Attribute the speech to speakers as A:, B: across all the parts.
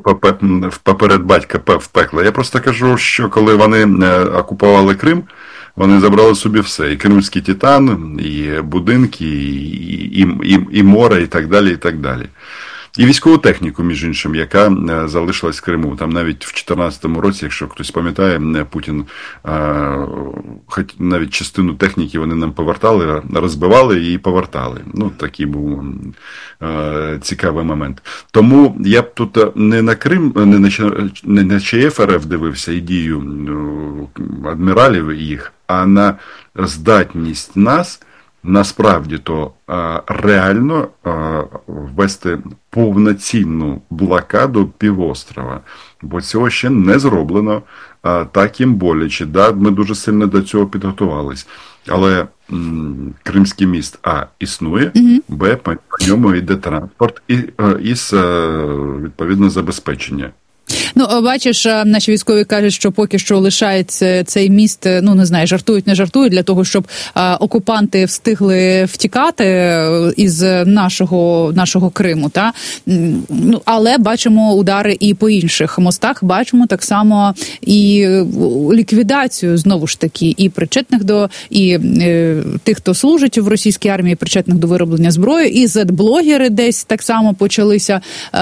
A: поперед батька в пекло. Я просто кажу, що коли вони окупували Крим, вони забрали собі все. І кримський титан, і будинки, і море, і так далі, і так далі. І військову техніку, між іншим, яка залишилась в Криму. Там навіть в 2014 році, якщо хтось пам'ятає, Путін хоч навіть частину техніки вони нам повертали, розбивали і повертали. Ну, такий був цікавий момент. Тому я б тут не на Крим, не на ЧФ РФ дивився і дію адміралів їх, а на здатність нас насправді то реально ввести повноцінну блокаду півострова. Бо цього ще не зроблено, так їм боляче. Да, ми дуже сильно до цього підготувались. Але Кримський міст, існує, Б, по ньому йде транспорт і відповідно, забезпечення.
B: Ну, бачиш, наші військові кажуть, що поки що лишається цей міст, ну, не знаю, жартують, не жартують, для того, щоб окупанти встигли втікати із нашого Криму, та? Ну, але бачимо удари і по інших мостах, бачимо так само і ліквідацію, знову ж таки, і причетних до, і тих, хто служить в російській армії, причетних до вироблення зброї, і зет-блогери десь так само почалися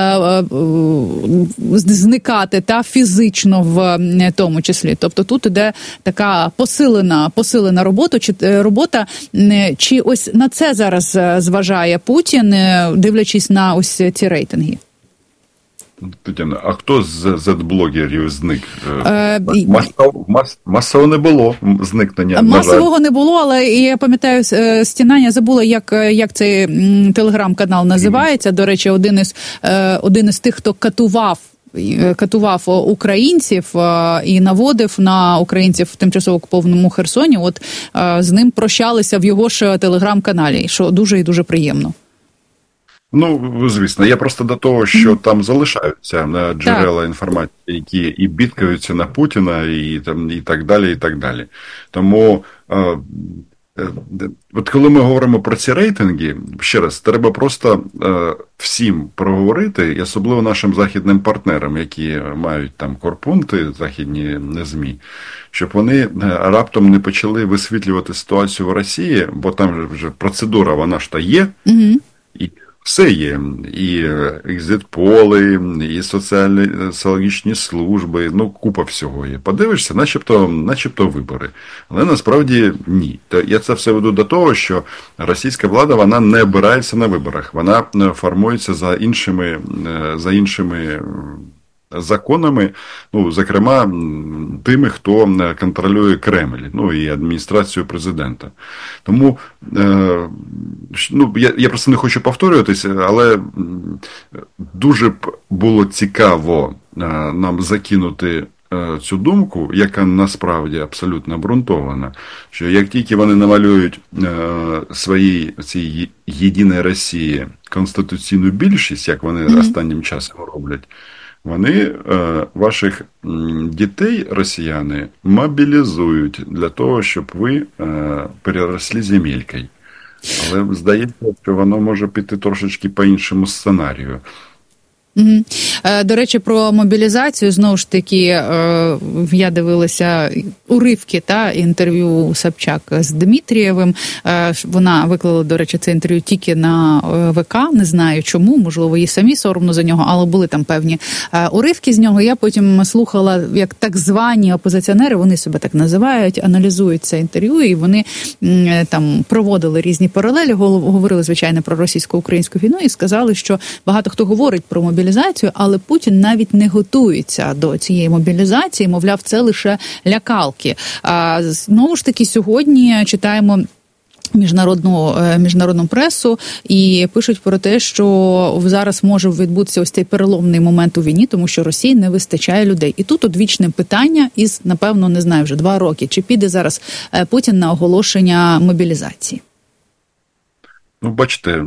B: зникати, та фізично в тому числі. Тобто тут іде така посилена робота. Чи ось на це зараз зважає Путін, дивлячись на ось ці рейтинги?
A: Тетяна, а хто з зет-блогерів зник? Масово не було зникнення.
B: Масового не було, але я пам'ятаю, стінання, забула, як цей телеграм-канал називається. До речі, один із тих, хто катував українців і наводив на українців в тимчасово окупованому Херсоні. От з ним прощалися в його ж телеграм-каналі, що дуже і дуже приємно.
A: Ну, звісно, я просто до того, що там залишаються джерела інформації, які і бідкаються на Путіна, і так далі, і так далі. Тому, от коли ми говоримо про ці рейтинги, ще раз, треба просто всім проговорити, і особливо нашим західним партнерам, які мають там корпункти, західні ЗМІ, щоб вони раптом не почали висвітлювати ситуацію в Росії, бо там вже процедура, вона ж та є, і все є, і екзит-поли, і соціологічні служби, ну, купа всього є. Подивишся, начебто вибори. Але насправді ні. Я це все веду до того, що російська влада, вона не обирається на виборах. Вона формується за іншими законами, ну, зокрема, тими, хто контролює Кремль, ну, і адміністрацію президента. Тому, ну, я просто не хочу повторюватися, але дуже б було цікаво нам закинути цю думку, яка насправді абсолютно обґрунтована, що як тільки вони намалюють своїй цій єдиній Росії конституційну більшість, як вони останнім часом роблять, вони ваших дітей, росіяни, мобілізують для того, щоб ви переросли земелькою. Але здається, що воно може піти трошечки по іншому сценарію.
B: До речі, про мобілізацію, знову ж таки, я дивилася уривки інтерв'ю Собчак з Дмитрієвим. Вона виклала, до речі, це інтерв'ю тільки на ВК, не знаю чому, можливо, їй самі соромно за нього, але були там певні уривки з нього. Я потім слухала, як так звані опозиціонери, вони себе так називають, аналізують це інтерв'ю, і вони там проводили різні паралелі, говорили, звичайно, про російсько-українську війну і сказали, що багато хто говорить про мобілізацію, але Путін навіть не готується до цієї мобілізації, мовляв, це лише лякалки. Знову ж таки, сьогодні читаємо міжнародну пресу і пишуть про те, що зараз може відбутися ось цей переломний момент у війні, тому що Росії не вистачає людей. І тут одвічне питання із, напевно, не знаю, вже 2 роки. Чи піде зараз Путін на оголошення мобілізації?
A: Ну, бачите,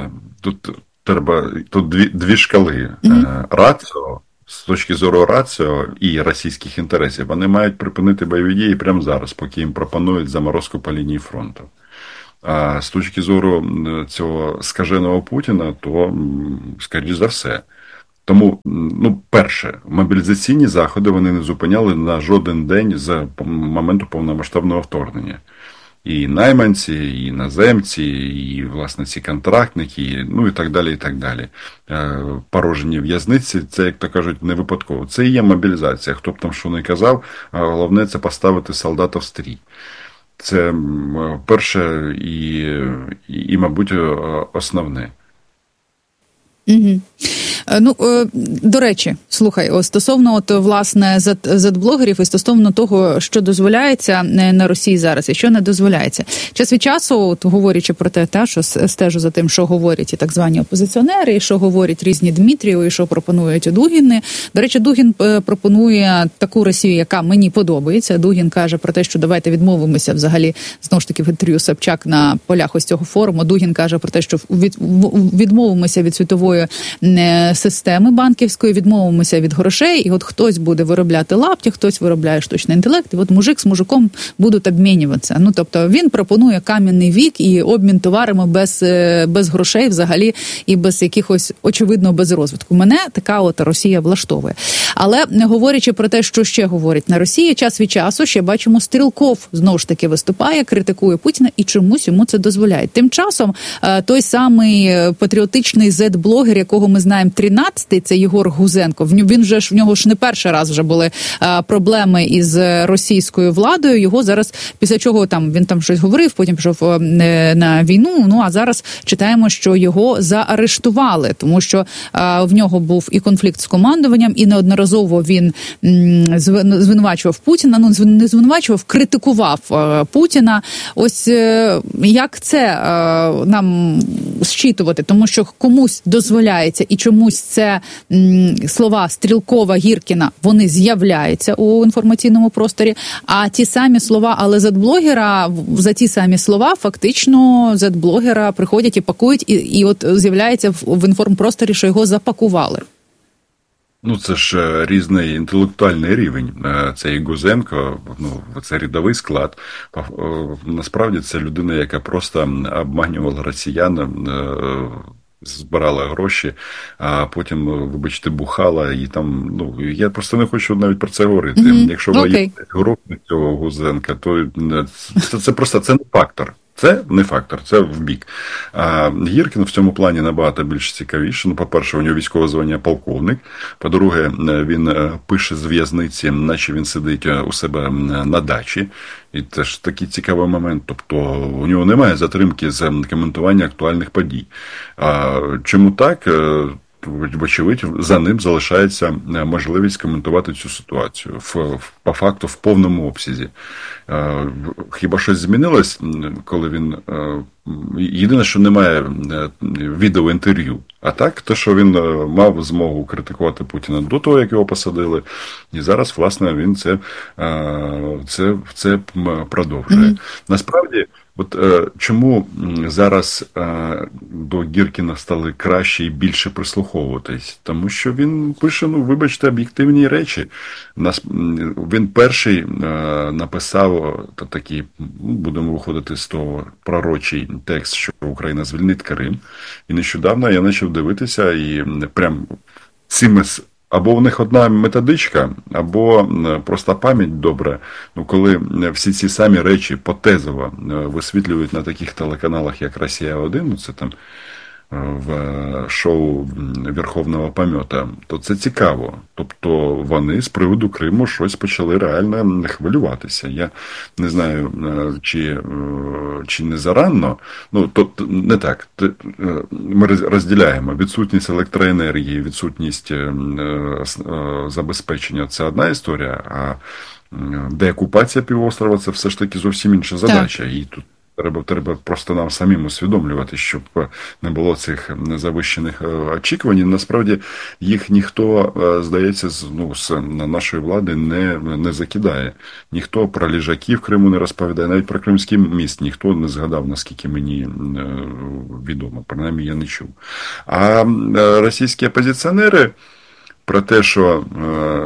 A: тут дві шкали. Раціо, з точки зору раціо і російських інтересів, вони мають припинити бойові дії прямо зараз, поки їм пропонують заморозку по лінії фронту. А з точки зору цього скаженого Путіна, то, скоріш за все, Тому, перше, мобілізаційні заходи вони не зупиняли на жоден день з моменту повномасштабного вторгнення. І найманці, і іноземці, і, власне, ці контрактники, і так далі, і так далі. Порожені в'язниці, це, як то кажуть, не випадково. Це і є мобілізація. Хто б там що не казав, головне – це поставити солдата в стрій. Це перше і мабуть, основне.
B: Угу. До речі, слухай, стосовно власне зет-блогерів і стосовно того, що дозволяється на Росії зараз і що не дозволяється. Час від часу, говорячи про те, що стежу за тим, що говорять і так звані опозиціонери, і що говорять різні Дмитрієви, і що пропонують Дугіни. До речі, Дугін пропонує таку Росію, яка мені подобається. Дугін каже про те, що давайте відмовимося взагалі, знову ж таки, в інтерв'ю Собчак на полях ось цього форуму. Дугін каже про те, що відмовимося від світової системи банківської, відмовимося від грошей, і от хтось буде виробляти лапті, хтось виробляє штучний інтелект, і от мужик з мужиком будуть обмінюватися. Тобто він пропонує кам'яний вік і обмін товарами без грошей взагалі і без якихось, очевидно, без розвитку. Мене така от Росія влаштовує. Але не говорячи про те, що ще говорять на Росії, час від часу ще бачимо, Стрілков знову ж таки виступає, критикує Путіна і чомусь йому це дозволяє. Тим часом той самий патріотичний зет-блогер, якого ми знаємо, 13-й, це Єгор Гузенко. В нього ж не перший раз вже були проблеми із російською владою. Його зараз, після чого він там щось говорив, потім пішов на війну. А зараз читаємо, що його заарештували, тому що в нього був і конфлікт з командуванням, і неодноразово він звинувачував Путіна. Не звинувачував, критикував Путіна. Ось як це нам зчитувати? Тому що комусь дозволяється і чомусь це слова Стрілкова, Гіркіна, вони з'являються у інформаційному просторі, а ті самі слова, але зет-блогера, за ті самі слова фактично зет-блогера приходять і пакують, і от з'являється в інформпросторі, що його запакували.
A: Це ж різний інтелектуальний рівень. Це і Гузенко, це рядовий склад. Насправді це людина, яка просто обманювала росіян, збирала гроші, а потім, вибачте, бухала, і там, я просто не хочу навіть про це говорити. Якщо ви групи цього Гузенка, то це просто, це не фактор. Це не фактор, це вбік. А Гіркін в цьому плані набагато більш цікавіше. По-перше, у нього військове звання полковник. По-друге, він пише з в'язниці, наче він сидить у себе на дачі. І теж такий цікавий момент. Тобто у нього немає затримки з коментування актуальних подій. Чому так? Вочевидь, за ним залишається можливість коментувати цю ситуацію по факту в повному обсязі. Хіба щось змінилось, коли він... Єдине, що немає відеоінтерв'ю. А так, те, що він мав змогу критикувати Путіна до того, як його посадили, і зараз, власне, він це продовжує. Насправді, чому зараз до Гіркіна стали краще і більше прислуховуватись? Тому що він пише, вибачте, об'єктивні речі. Він перший написав такий, будемо виходити з того, пророчий текст, що Україна звільнить Крим. І нещодавно я почав дивитися і прям цими... Або у них одна методичка, або просто пам'ять добра. Коли всі ці самі речі потезово висвітлюють на таких телеканалах, як «Росія-1», це там в шоу Верховного Помета, то це цікаво. Тобто вони з приводу Криму щось почали реально хвилюватися. Я не знаю, чи не зарано. Тобто не так. Ми розділяємо відсутність електроенергії, відсутність забезпечення – це одна історія, а деокупація півострова – це все ж таки зовсім інша задача. Так. І тут треба просто нам самим усвідомлювати, щоб не було цих завищених очікувань. Насправді їх ніхто, здається, з нашої влади не закидає. Ніхто про ліжаки в Криму не розповідає, навіть про Кримський міст ніхто не згадав, наскільки мені відомо. Принаймні я не чув. А російські опозиціонери про те, що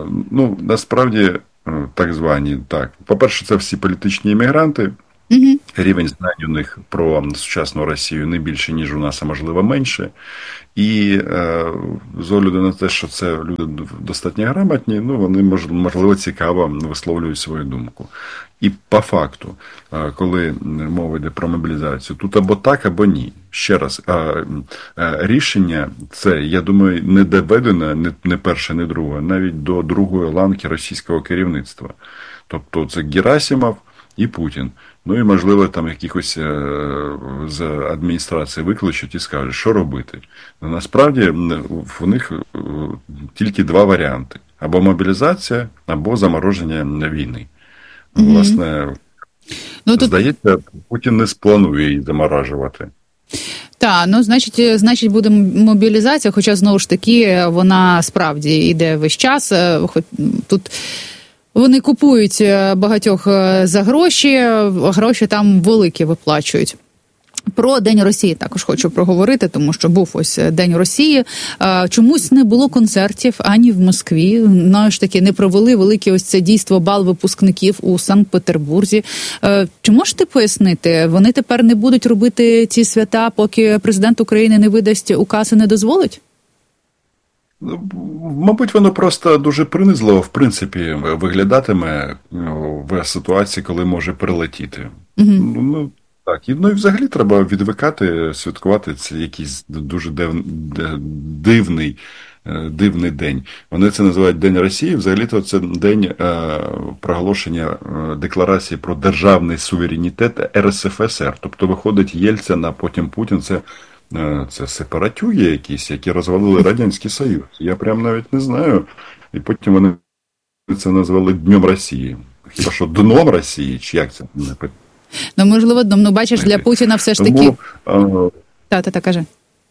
A: насправді так звані, так, по-перше, це всі політичні іммігранти, рівень знань у них про сучасну Росію не більше, ніж у нас, а можливо менше. І з огляду на те, що це люди достатньо грамотні, ну, вони, можливо, цікаво висловлюють свою думку. І по факту, коли мова йде про мобілізацію, тут або так, або ні. Ще раз, рішення це, я думаю, не доведено, не перше, не друге, навіть до другої ланки російського керівництва. Тобто це Герасимов і Путін. Ну і, можливо, там якихось з адміністрації викличуть і скажуть, що робити. Насправді, в них тільки два варіанти. Або мобілізація, або замороження війни. Власне, здається, Путін не спланує її заморажувати.
B: Так, ну, значить, буде мобілізація, хоча, знову ж таки, вона справді йде весь час. Тут вони купують багатьох за гроші, гроші там великі виплачують. Про День Росії також хочу проговорити, тому що був ось День Росії. Чомусь не було концертів ані в Москві. Ну, ж таки, не провели велике ось це дійство бал випускників у Санкт-Петербурзі. Чи можете пояснити, вони тепер не будуть робити ці свята, поки президент України не видасть указ і не дозволить?
A: Мабуть, воно просто дуже принизливо, в принципі, виглядатиме в ситуації, коли може прилетіти. Ну, так, і взагалі треба відвикати, святкувати це якийсь дуже дивний день. Вони це називають День Росії, взагалі-то це день проголошення декларації про державний суверенітет РСФСР. Тобто виходить Єльцин, а потім Путін, це сепаратюги якісь, які розвалили Радянський Союз. Я прям навіть не знаю. І потім вони це назвали Днем Росії. Хіба що Дном Росії, чи як це?
B: Ну, можливо, ну, бачиш, для Путіна все ж таки... Та, кажи.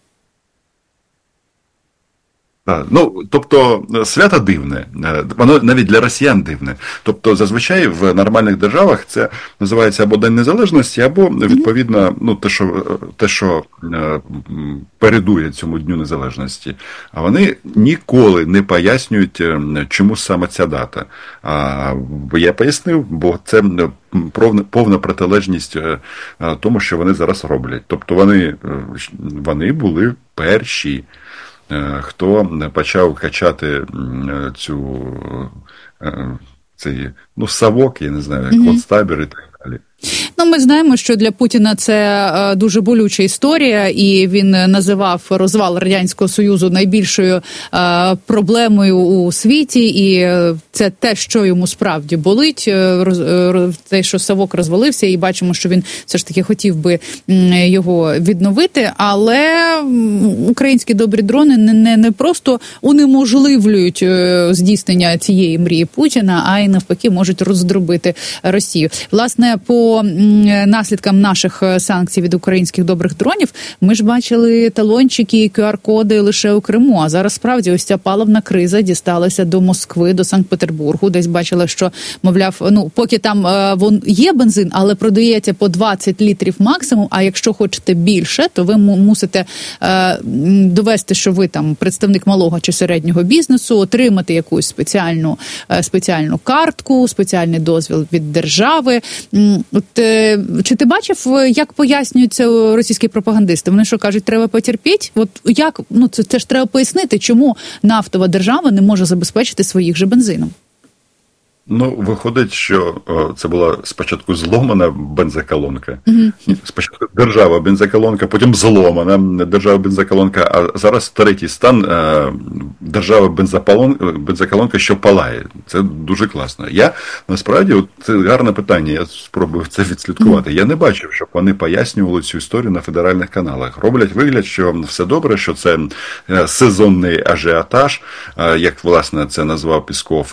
A: Ну, тобто, свято дивне, воно навіть для росіян дивне. Тобто, зазвичай в нормальних державах це називається або День Незалежності, або, відповідно, ну, те, що передує цьому Дню Незалежності. А вони ніколи не пояснюють, чому саме ця дата. Я пояснив, бо це повна протилежність тому, що вони зараз роблять. Тобто, вони були перші, хто почав качати цей совок, я не знаю, концтабір і так далі.
B: Ну, ми знаємо, що для Путіна це дуже болюча історія, і він називав розвал Радянського Союзу найбільшою проблемою у світі, і це те, що йому справді болить, те, що Савок розвалився, і бачимо, що він все ж таки хотів би його відновити, але українські добрі дрони не просто унеможливлюють здійснення цієї мрії Путіна, а й навпаки можуть роздробити Росію. Власне, по наслідкам наших санкцій від українських добрих дронів, ми ж бачили талончики і QR-коди лише у Криму, а зараз справді ось ця паливна криза дісталася до Москви, до Санкт-Петербургу, десь бачила, що, мовляв, ну, поки там є бензин, але продається по 20 літрів максимум, а якщо хочете більше, то ви мусите довести, що ви там представник малого чи середнього бізнесу, отримати якусь спеціальну картку, спеціальний дозвіл від держави. Чи ти бачив, як пояснюються російські пропагандисти? Вони що кажуть, треба потерпіти? От як, ну це ж треба пояснити, чому нафтова держава не може забезпечити своїх же бензином?
A: Ну, виходить, що це була спочатку зломана бензоколонка. Спочатку держава бензоколонка, потім зломана держава бензоколонка, а зараз третій стан держава бензоколонка, що палає. Це дуже класно. Я, насправді, це гарне питання, я спробую це відслідкувати. Я не бачив, щоб вони пояснювали цю історію на федеральних каналах. Роблять вигляд, що все добре, що це сезонний ажіотаж, як, власне, це назвав Пісков,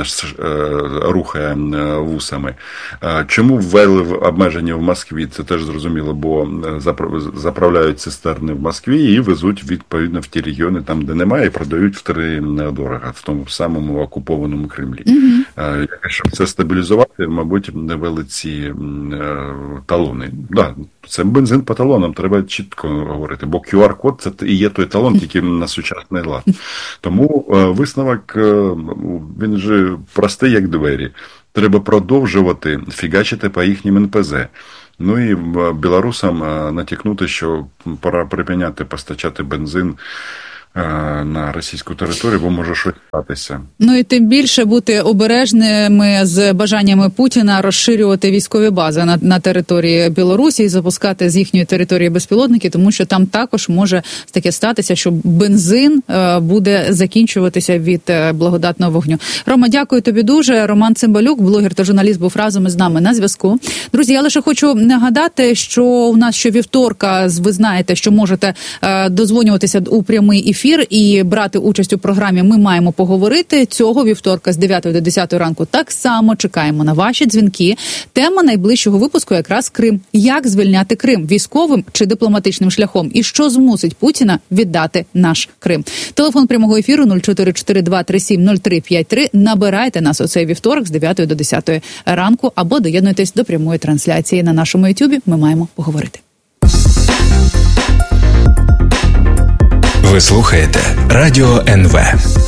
A: рухає вусами. Чому ввели обмеження в Москві? Це теж зрозуміло, бо заправляють цистерни в Москві і везуть, відповідно, в ті регіони, там, де немає, і продають вдорого, в тому самому окупованому Кремлі. Щоб це стабілізувати, мабуть, ввели ці талони. Да, це бензин по талонам, треба чітко говорити, бо QR-код це і є той талон, тільки на сучасний лад. Тому висновок, він же простий, як двері. Треба продовжувати фігачити по їхнім НПЗ. Ну і білорусам натякнути, що пора припиняти постачати бензин на російську територію, бо може щось статися.
B: Ну і тим більше бути обережними з бажаннями Путіна розширювати військові бази на території Білорусі і запускати з їхньої території безпілотники, тому що там також може таке статися, що бензин буде закінчуватися від благодатного вогню. Рома, дякую тобі дуже. Роман Цимбалюк, блогер та журналіст, був разом із нами на зв'язку. Друзі, я лише хочу нагадати, що у нас щовівторка, ви знаєте, що можете дозвонюватися у прямий ефір і брати участь у програмі «Ми маємо поговорити». Цього вівторка з 9 до 10 ранку так само чекаємо на ваші дзвінки. Тема найближчого випуску якраз Крим. Як звільняти Крим? Військовим чи дипломатичним шляхом? І що змусить Путіна віддати наш Крим? Телефон прямого ефіру 0442370353. Набирайте нас у цей вівторок з 9 до 10 ранку або доєднуйтесь до прямої трансляції на нашому ютубі «Ми маємо поговорити».
C: Ви слухаєте Радіо НВ.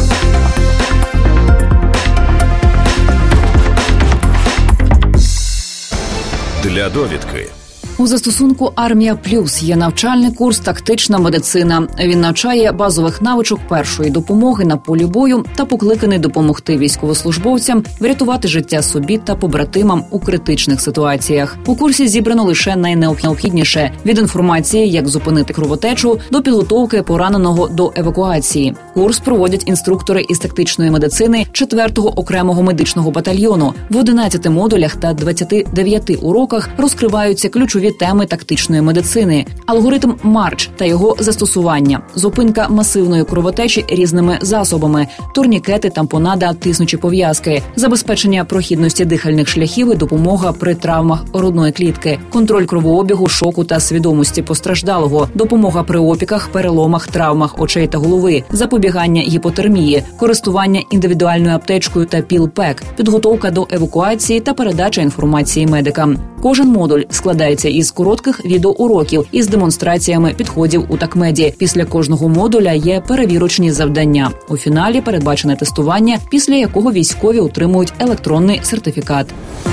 C: Для довідки.
D: У застосунку «Армія Плюс» є навчальний курс «Тактична медицина». Він навчає базових навичок першої допомоги на полі бою та покликаний допомогти військовослужбовцям врятувати життя собі та побратимам у критичних ситуаціях. У курсі зібрано лише найнеобхідніше – від інформації, як зупинити кровотечу, до підготовки пораненого до евакуації. Курс проводять інструктори із тактичної медицини 4-го окремого медичного батальйону. В 11 модулях та 29 уроках розкриваються ключові теми тактичної медицини, алгоритм Марч та його застосування, зупинка масивної кровотечі різними засобами, турнікети, тампонада, тиснучі пов'язки, забезпечення прохідності дихальних шляхів і допомога при травмах грудної клітки, контроль кровообігу, шоку та свідомості постраждалого, допомога при опіках, переломах, травмах очей та голови, запобігання гіпотермії, користування індивідуальною аптечкою та піл-пек, підготовка до евакуації та передача інформації медикам. Кожен модуль складається із коротких відеоуроків із демонстраціями підходів у такмеді. Після кожного модуля є перевірочні завдання. У фіналі передбачене тестування, після якого військові отримують електронний сертифікат.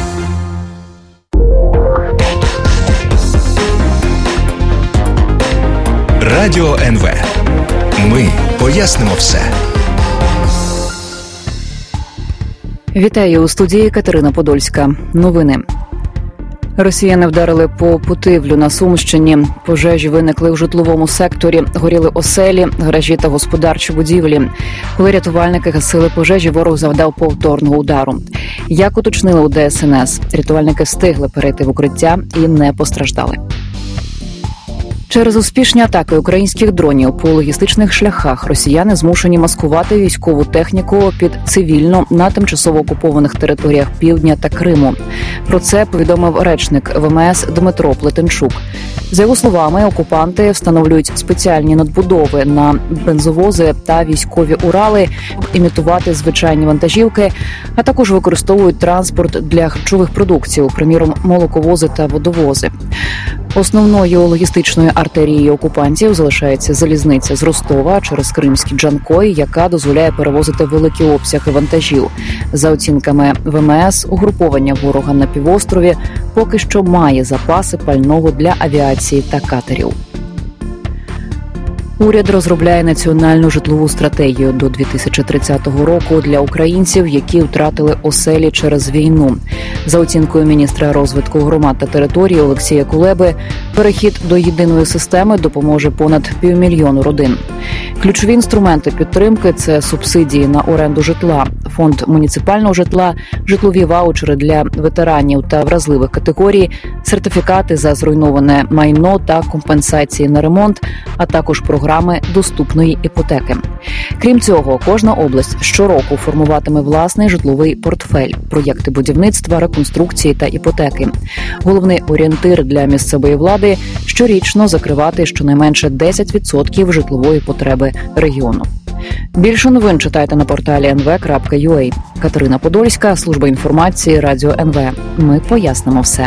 C: Радіо НВ. Ми пояснимо все.
D: Вітаю, у студії Катерина Подольська. Новини. Росіяни вдарили по Путивлю на Сумщині. Пожежі виникли в житловому секторі, горіли оселі, гаражі та господарчі будівлі. Коли рятувальники гасили пожежі, ворог завдав повторного удару. Як уточнили у ДСНС, рятувальники встигли перейти в укриття і не постраждали. Через успішні атаки українських дронів по логістичних шляхах росіяни змушені маскувати військову техніку під цивільну на тимчасово окупованих територіях Півдня та Криму. Про це повідомив речник ВМС Дмитро Плетенчук. За його словами, окупанти встановлюють спеціальні надбудови на бензовози та військові Урали, щоб імітувати звичайні вантажівки, а також використовують транспорт для харчових продуктів, приміром молоковози та водовози. Основною логістичною артерією окупантів залишається залізниця з Ростова через Кримський Джанкой, яка дозволяє перевозити великі обсяги вантажів. За оцінками ВМС, угруповання ворога на півострові поки що має запаси пального для авіації та катерів. Уряд розробляє національну житлову стратегію до 2030 року для українців, які втратили оселі через війну. За оцінкою міністра розвитку громад та території Олексія Кулеби, перехід до єдиної системи допоможе понад 500 000 родин. Ключові інструменти підтримки – це субсидії на оренду житла, фонд муніципального житла, житлові ваучери для ветеранів та вразливих категорій, сертифікати за зруйноване майно та компенсації на ремонт, а також програми доступної іпотеки. Крім цього, кожна область щороку формуватиме власний житловий портфель, проєкти будівництва, реконструкції та іпотеки. Головний орієнтир для місцевої влади – щорічно закривати щонайменше 10% житлової потреби регіону. Більше новин читайте на порталі nv.ua. Катерина Подольська, служба інформації, Радіо НВ. Ми пояснимо все.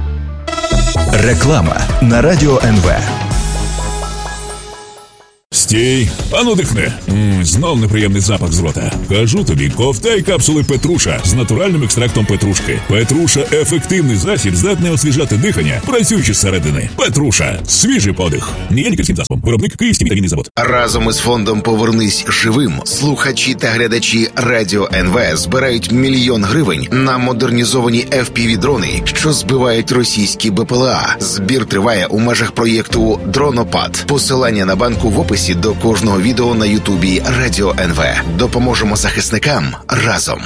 C: Реклама на Радіо НВ.
E: Стій, ану дихни. Знов неприємний запах з рота. Кажу тобі, ковтай капсули Петруша з натуральним екстрактом петрушки. Петруша – ефективний засіб, здатний освіжати дихання, працюючи зсередини. Петруша – свіжий подих. Не є лікарським засобом. Виробник Київський вітамінний завод.
F: Разом із фондом «Повернись живим» слухачі та глядачі Радіо НВ збирають 1 мільйон гривень на модернізовані FPV-дрони, що збивають російські БПЛА. Збір триває у межах проєкту «Дронопад». Посилання на банку в описі до кожного відео на Ютубі Радіо НВ. Допоможемо захисникам разом.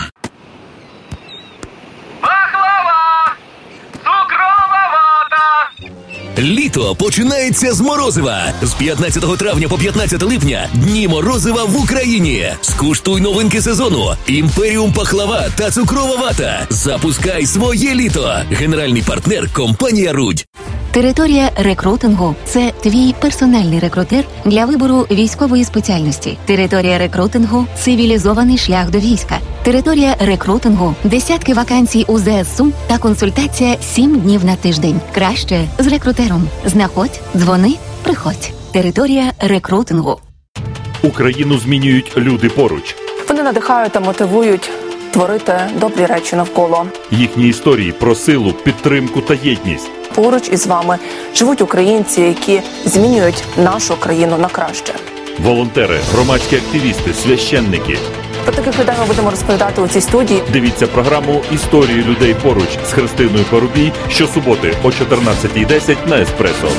G: Пахлава! Цукрова вата!
H: Літо починається з морозива. З 15 травня по 15 липня дні морозива в Україні. Скуштуй новинки сезону. Імперіум пахлава та цукрова вата. Запускай своє літо. Генеральний партнер – компанія «Рудь».
I: Територія рекрутингу – це твій персональний рекрутер для вибору військової спеціальності. Територія рекрутингу – цивілізований шлях до війська. Територія рекрутингу – десятки вакансій у ЗСУ та консультація 7 днів на тиждень. Краще з рекрутером. Знаходь, дзвони, приходь. Територія рекрутингу.
J: Україну змінюють люди поруч.
K: Вони надихають та мотивують творити добрі речі навколо.
J: Їхні історії про силу, підтримку та єдність.
K: Поруч із вами живуть українці, які змінюють нашу країну на краще.
J: Волонтери, громадські активісти, священники.
K: Про таких людей ми будемо розповідати у цій студії.
J: Дивіться програму «Історії людей поруч» з Христиною Парубій щосуботи о 14:10 на Еспресо.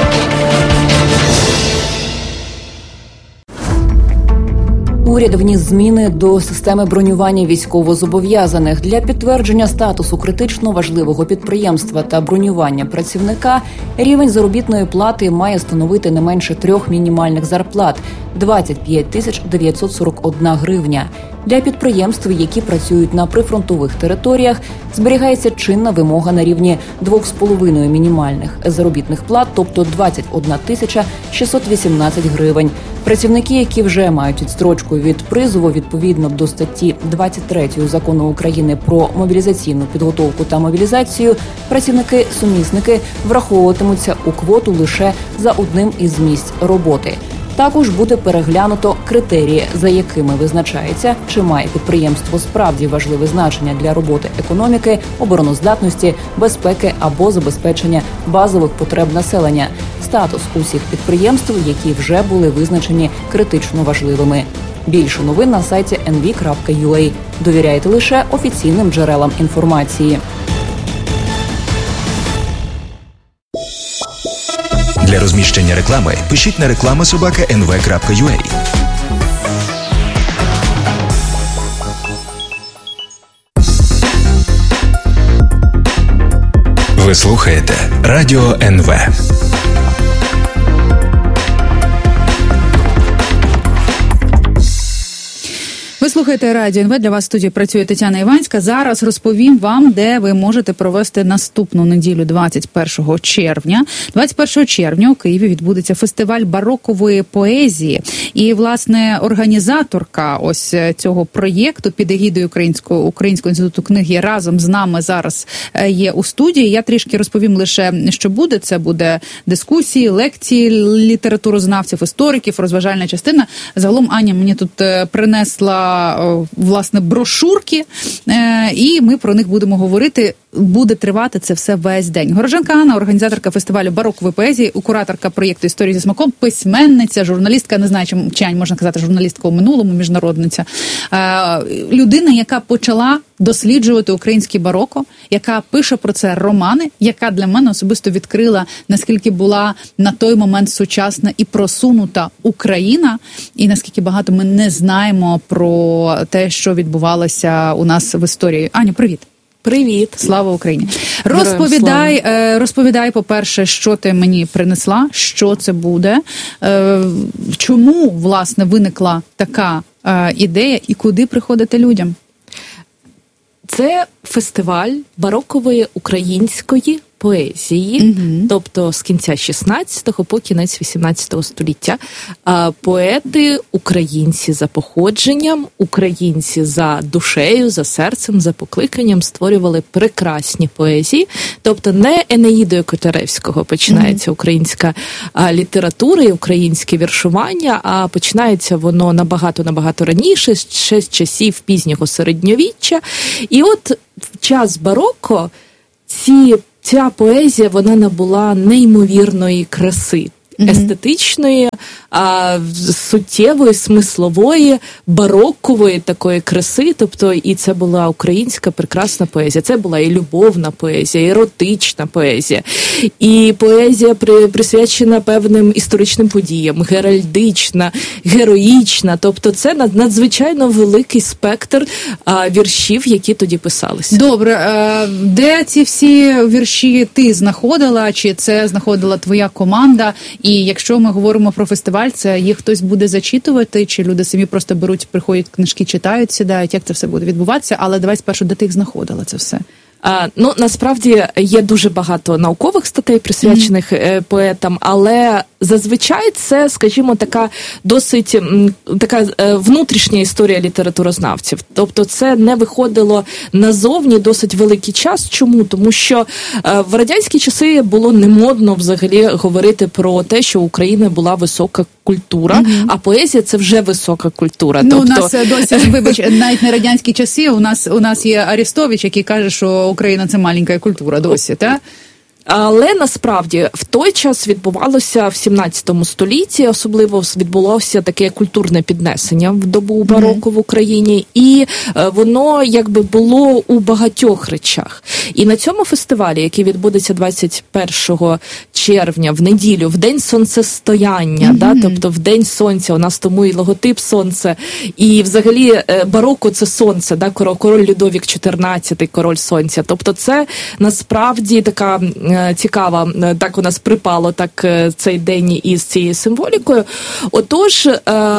D: Уряд вніс зміни до системи бронювання військовозобов'язаних. Для підтвердження статусу критично важливого підприємства та бронювання працівника рівень заробітної плати має становити не менше 3 мінімальних зарплат – 25 941 гривня. Для підприємств, які працюють на прифронтових територіях, зберігається чинна вимога на рівні 2,5 мінімальних заробітних плат, тобто 21 618 гривень. Працівники, які вже мають відстрочку від призову відповідно до статті 23 Закону України про мобілізаційну підготовку та мобілізацію, працівники-сумісники враховуватимуться у квоту лише за одним із місць роботи. Також буде переглянуто критерії, за якими визначається, чи має підприємство справді важливе значення для роботи економіки, обороноздатності, безпеки або забезпечення базових потреб населення, статус усіх підприємств, які вже були визначені критично важливими. Більше новин на сайті nv.ua. Довіряйте лише офіційним джерелам інформації.
C: Для розміщення реклами пишіть на reklama@nv.ua. Ви слухаєте Радіо НВ.
B: Ви слухаєте Радіо НВ, для вас в студії працює Тетяна Іванська. Зараз розповім вам, де ви можете провести наступну неділю 21 червня. 21 червня у Києві відбудеться фестиваль барокової поезії. І, власне, організаторка ось цього проєкту під егідою Українського інституту книги разом з нами зараз є у студії. Я трішки розповім лише, що буде. Це буде дискусії, лекції літературознавців, істориків, розважальна частина. Загалом Аня мені тут принесла власне брошурки, і ми про них будемо говорити. Буде тривати це все весь день. Горожанка Анна, організаторка фестивалю барокової поезії, кураторка проєкту «Історії зі смаком», письменниця, журналістка, не знаю, чи можна казати журналістка у минулому, міжнародниця. Людина, яка почала досліджувати українське бароко, яка пише про це романи, яка для мене особисто відкрила, наскільки була на той момент сучасна і просунута Україна, і наскільки багато ми не знаємо про те, що відбувалося у нас в історії. Аню, привіт.
K: Привіт.
B: Слава Україні. Розповідай, по-перше, що ти мені принесла, що це буде, чому, власне, виникла така ідея і куди приходити людям?
L: Це фестиваль барокової української поезії, тобто з кінця 16-го по кінець 18-го століття. Поети, українці за походженням, українці за душею, за серцем, за покликанням створювали прекрасні поезії. Тобто не Енеїдою Котляревського починається українська література і українське віршування, а починається воно набагато раніше, ще з часів пізнього середньовіччя. І от в час бароко ця поезія, вона набула неймовірної краси. Естетичної, суттєвої, смислової, барокової такої краси, тобто і це була українська прекрасна поезія. Це була і любовна поезія, і еротична поезія, і поезія присвячена певним історичним подіям, геральдична, героїчна, тобто це надзвичайно великий спектр віршів, які тоді писалися.
B: Добре, де ці всі вірші ти знаходила, чи це знаходила твоя команда? І якщо ми говоримо про фестиваль, це їх хтось буде зачитувати, чи люди самі просто беруть, приходять, книжки читають, сідають, як це все буде відбуватися? Але давай спершу, де ти їх знаходила це все?
L: Насправді є дуже багато наукових статей, присвячених поетам, але зазвичай це, скажімо, така досить така внутрішня історія літературознавців. Тобто це не виходило назовні досить великий час. Чому? Тому що в радянські часи було немодно взагалі говорити про те, що у України була висока культура, а поезія – це вже висока культура.
B: Ну, тобто... у нас досі, вибач, навіть не радянські часи, у нас є Арестович, який каже, що Україна – це маленька культура досі, так?
L: Але насправді в той час відбувалося в 17 столітті, особливо відбулося таке культурне піднесення в добу бароко в Україні, і воно якби було у багатьох речах. І на цьому фестивалі, який відбудеться 21 червня в неділю, в день сонцестояння, тобто в день сонця, у нас тому і логотип сонце, і взагалі бароко – це сонце, король Людовік XIV, король сонця. Тобто це насправді така цікава, так у нас припало так цей день із цією символікою. Отож,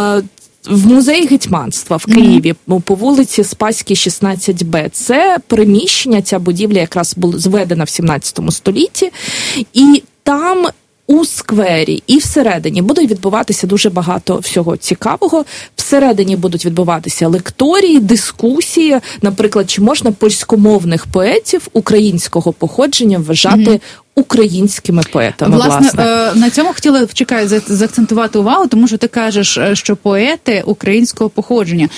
L: в музеї гетьманства в Києві по вулиці Спаській, 16Б. Це приміщення, ця будівля якраз була зведена в 17 столітті, і там у сквері і всередині буде відбуватися дуже багато всього цікавого. Всередині будуть відбуватися лекторії, дискусії, наприклад, чи можна польськомовних поетів українського походження вважати українськими поетами, власне.
B: На цьому хотіла, заакцентувати увагу, тому що ти кажеш, що поети українського походження.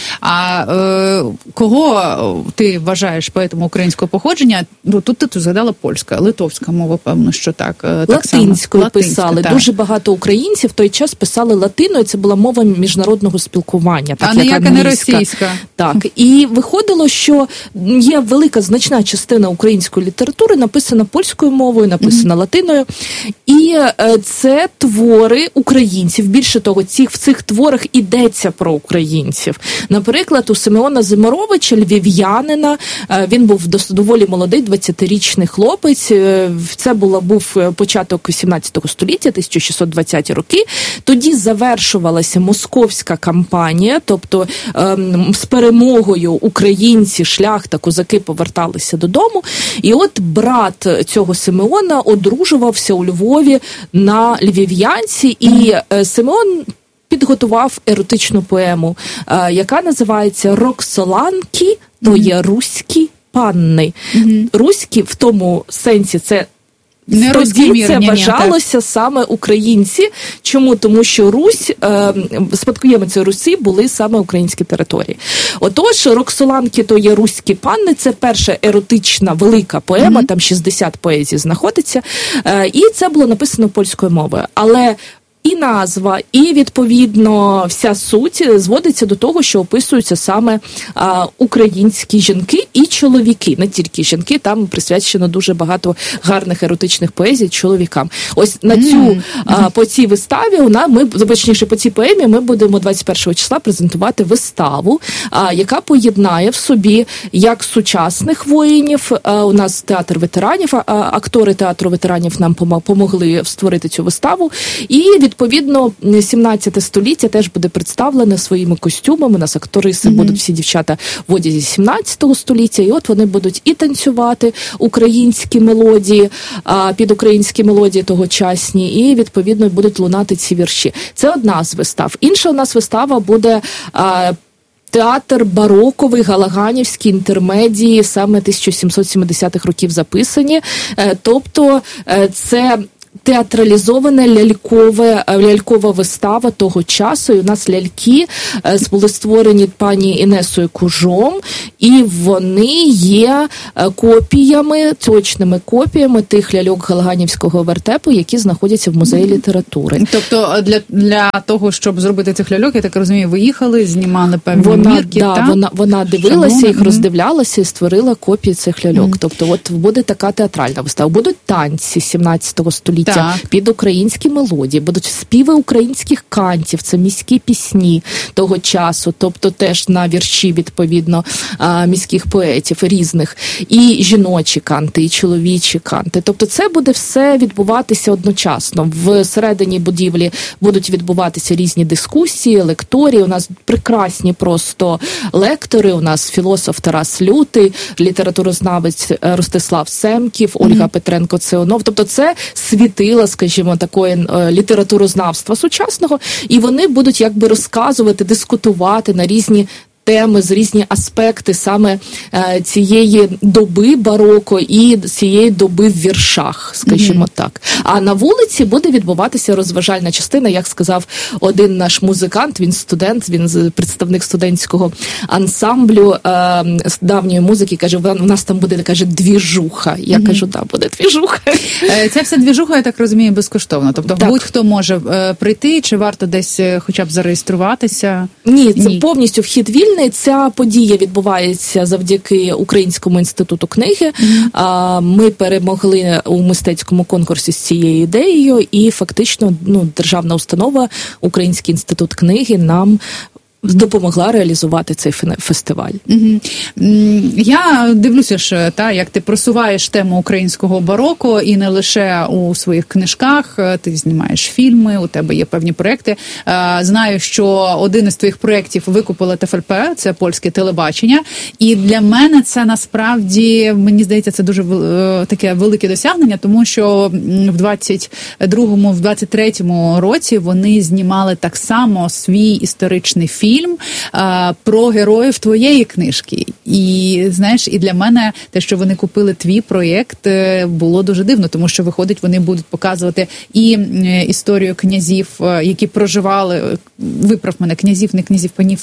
B: А кого ти вважаєш поетом українського походження? Ну, тут ти згадала польська, литовська мова, певно, що так.
L: Латинською писали. Так. Дуже багато українців в той час писали латиною, це була мова міжнародного спілкування. Так,
B: а ніяка не російська.
L: Так. І виходило, що є велика, значна частина української літератури написана польською мовою, написана латиною. І це твори українців. Більше того, в цих творах йдеться про українців. Наприклад, у Симеона Зиморовича, львів'янина, він був доволі молодий, 20-річний хлопець. Це був початок 17 століття, 1620-ті роки. Тоді завершувалася московська кампанія, тобто з перемогою українці, шляхта, козаки поверталися додому. І от брат цього Симеона одружувався у Львові на львів'янці, і Симеон підготував еротичну поему, яка називається «Роксоланки», то є руські панни. Руські в тому сенсі це тоді це вважалося саме українці. Чому? Тому що Русь, спадкоємиці Русі були саме українські території. Отож, «Роксоланки» то є руські панни, це перша еротична велика поема, там 60 поезій знаходиться, і це було написано польською мовою. Але і назва, і, відповідно, вся суть зводиться до того, що описуються саме українські жінки і чоловіки. Не тільки жінки, там присвячено дуже багато гарних еротичних поезій чоловікам. Ось на по цій виставі, точніше, по цій поемі ми будемо 21 числа презентувати виставу, яка поєднає в собі як сучасних воїнів, у нас театр ветеранів, актори театру ветеранів нам помогли створити цю виставу, і відповідно, 17 століття теж буде представлене своїми костюмами. У нас актриси будуть всі дівчата в одязі 17 століття, і от вони будуть і танцювати українські мелодії, під українські мелодії тогочасні, і, відповідно, будуть лунати ці вірші. Це одна з вистав. Інша у нас вистава буде театр бароковий, галаганівський, інтермедії, саме 1770-х років записані. Тобто це театралізована лялькова вистава того часу. І у нас ляльки були створені пані Інесою Кужом, і вони є копіями, точними копіями тих ляльок Галаганівського вертепу, які знаходяться в музеї літератури.
B: Тобто для того, щоб зробити цих ляльок, я так розумію, ви їхали, знімали певні мірки,
L: вона дивилася, їх роздивлялася і створила копії цих ляльок. Тобто от буде така театральна вистава. Будуть танці 17 століття під українські мелодії, будуть співи українських кантів, це міські пісні того часу, тобто теж на вірші, відповідно, міських поетів різних, і жіночі канти, і чоловічі канти. Тобто це буде все відбуватися одночасно. Всередині будівлі будуть відбуватися різні дискусії, лекторії, у нас прекрасні просто лектори, у нас філософ Тарас Лютий, літературознавець Ростислав Семків, Ольга Петренко-Ціонов. Тобто це світила, скажімо, такої літературознавства сучасного, і вони будуть якби розказувати, дискутувати на різні теми, з різні аспекти саме цієї доби бароко і цієї доби в віршах, скажімо так. А на вулиці буде відбуватися розважальна частина, як сказав один наш музикант, він студент, він представник студентського ансамблю давньої музики, каже, у нас там буде, каже, двіжуха. Я кажу, да, буде двіжуха.
B: Ця вся двіжуха, я так розумію, безкоштовно. Тобто будь-хто може прийти, чи варто десь хоча б зареєструватися?
L: Ні, це повністю вхід вільний. Ця подія відбувається завдяки Українському інституту книги. Ми перемогли у мистецькому конкурсі з цією ідеєю, і фактично державна установа Український інститут книги нам допомогла реалізувати цей фестиваль.
B: Я дивлюся ж, як ти просуваєш тему українського бароко, і не лише у своїх книжках, ти знімаєш фільми, у тебе є певні проекти. Знаю, що один із твоїх проєктів викупила ТФЛП, це польське телебачення, і для мене це насправді, мені здається, це дуже таке велике досягнення, тому що в 22-му, в 23-му році вони знімали так само свій історичний фільм про героїв твоєї книжки. І, знаєш, і для мене те, що вони купили твій проєкт, було дуже дивно, тому що, виходить, вони будуть показувати і історію князів, які проживали, виправ мене, князів, не князів, панів,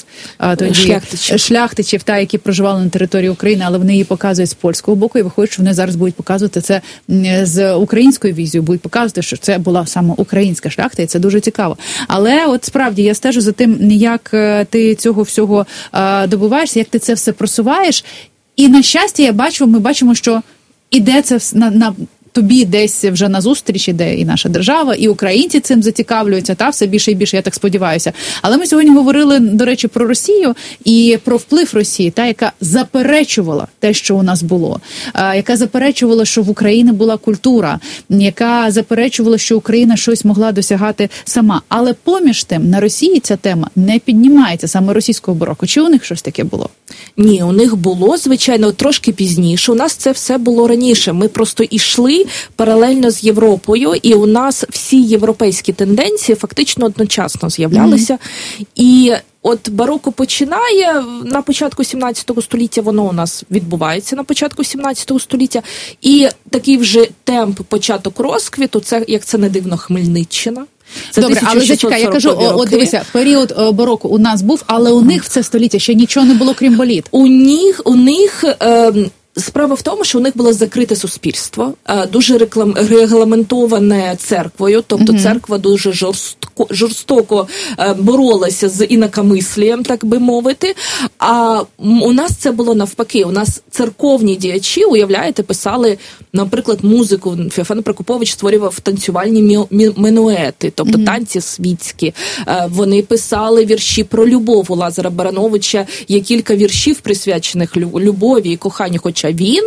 B: шляхтичів, які проживали на території України, але вони її показують з польського боку, і виходить, що вони зараз будуть показувати це з українською візією, будуть показувати, що це була саме українська шляхта, і це дуже цікаво. Але от справді я стежу за тим, як ти цього всього добуваєшся, як ти це все просуваєш. І, на щастя, ми бачимо, що іде це на тобі десь вже на зустріч іде і наша держава, і українці цим зацікавлюються, все більше і більше, я так сподіваюся. Але ми сьогодні говорили, до речі, про Росію і про вплив Росії, яка заперечувала те, що у нас було, яка заперечувала, що в Україні була культура, яка заперечувала, що Україна щось могла досягати сама. Але поміж тим, на Росії ця тема не піднімається, саме російського бароко. Чи у них щось таке було?
L: Ні, у них було, звичайно, трошки пізніше. У нас це все було раніше. Ми просто йшли паралельно з Європою, і у нас всі європейські тенденції фактично одночасно з'являлися. І от бароко починає на початку 17 століття, воно у нас відбувається на початку 17 століття, і такий вже темп, початок розквіту, це, як це не дивно, Хмельниччина.
B: Це добре, але зачекай, я кажу, от дивися, період бароко у нас був, але у них в це століття ще нічого не було, крім баліт.
L: У них справа в тому, що у них було закрите суспільство, дуже регламентоване церквою, тобто церква дуже жорстоко боролася з інакомислієм, так би мовити. А у нас це було навпаки. У нас церковні діячі, уявляєте, писали, наприклад, музику. Феофан Прокопович створював танцювальні минуети, тобто танці світські. Вони писали вірші про любов. У Лазара Барановича є кілька віршів, присвячених любові і коханню, хоча він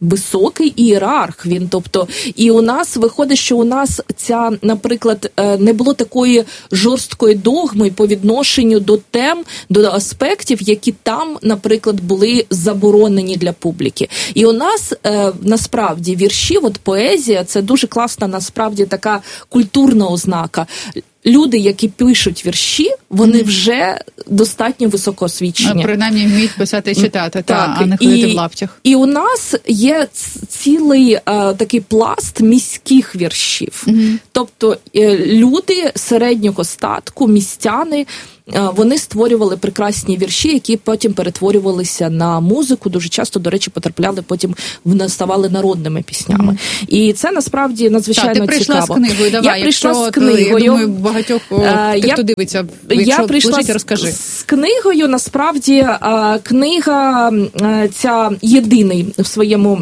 L: високий ієрарх. Він, тобто, і у нас виходить, що у нас ця, наприклад, не було такої жорсткої догми по відношенню до тем, до аспектів, які там, наприклад, були заборонені для публіки. І у нас насправді вірші, от поезія, це дуже класна, насправді, така культурна ознака. Люди, які пишуть вірші, вони вже достатньо високоосвічені.
B: Принаймні вміють писати і читати, а не ходити в лаптях.
L: І у нас є цілий такий пласт міських віршів. Тобто люди середнього статку, містяни, вони створювали прекрасні вірші, які потім перетворювалися на музику, дуже часто, до речі, потрапляли потім, ставали народними піснями. І це, насправді, надзвичайно цікаво.
B: Ти прийшла з книгою, давай.
L: Я прийшла з книгою.
B: Я думаю, багатьох тих, хто дивиться, якщо лежить, розкажи.
L: З книгою, насправді, книга ця єдиний в своєму,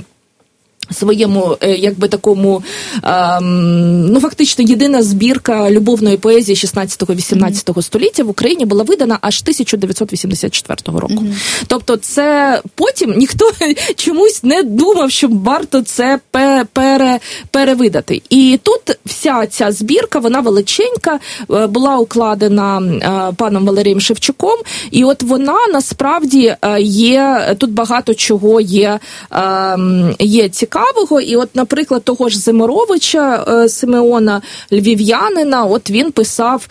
L: якби такому, ну, фактично, єдина збірка любовної поезії 16-18 століття в Україні була видана аж 1984 року. Тобто це потім ніхто чомусь не думав, що варто це перевидати. І тут вся ця збірка, вона величенька, була укладена паном Валерієм Шевчуком, і от вона, насправді, є, тут багато чого є цікавого, і от, наприклад, того ж Зиморовича Симеона, львів'янина, от він писав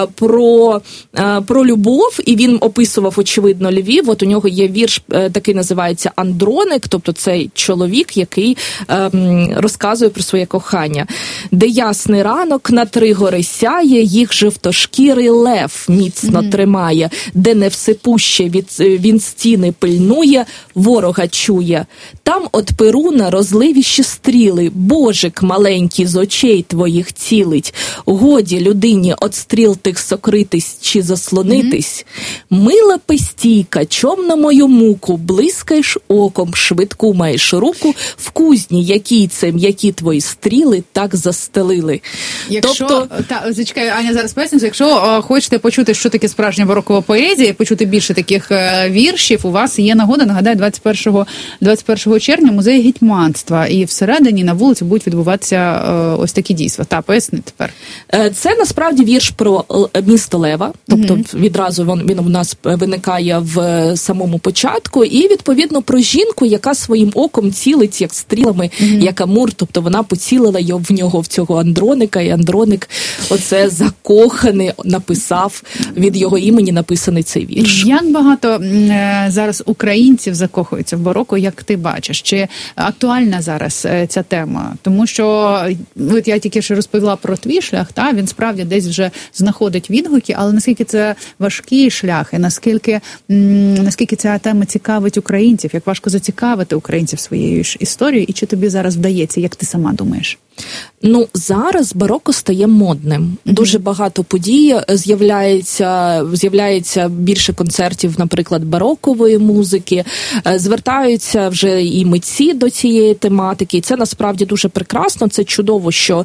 L: про любов, і він описував, очевидно, Львів. От у нього є вірш, такий називається «Андроник», тобто цей чоловік, який розказує про своє кохання. Де ясний ранок на 3 гори сяє, їх жовтошкірий лев міцно тримає, де невсипуще він стіни пильнує, ворога чує. Там от Перуна розливіші стріли, божик маленький з очей твоїх цілить. Годі людині от стріл тих сокритись чи заслонитись. Мила пестійка, чом на мою муку, блискаєш оком, швидку маєш руку, в кузні, якій це м'які твої стріли так застелили.
B: Якщо, зачекай, Аня зараз пояснює, якщо хочете почути, що таке справжня барокова поезія, почути більше таких віршів, у вас є нагода, нагадаю, 21 червня музей гетьманства, і всередині на вулиці будуть відбуватися ось такі дійства. Поясни тепер.
L: Це насправді вірш про місто Лева, тобто відразу він у нас виникає в самому початку, і відповідно про жінку, яка своїм оком цілить, як стрілами, як Амур, тобто вона поцілила в нього, в цього Андроника, і Андроник оце закоханий написав, від його імені написаний цей вірш.
B: Як багато зараз українців закохуються в бароко, як ти бачиш? Чи актуальна зараз ця тема? Тому що, от я тільки що розповіла про твій шлях, він справді десь вже знаходить відгуки, але наскільки це важкий шлях, і наскільки ця тема цікавить українців, як важко зацікавити українців своєю ж історією, і чи тобі зараз вдається, як ти сама думаєш?
L: Ну, зараз бароко стає модним. Дуже багато подій з'являється більше концертів, наприклад, барокової музики. Звертаються вже і митці до цієї тематики. І це насправді дуже прекрасно. Це чудово, що